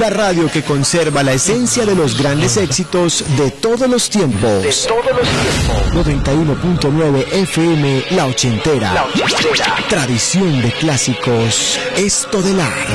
La radio que conserva la esencia de los grandes éxitos de todos los tiempos. 91.9 FM La Ochentera. Tradición de clásicos. Esto de la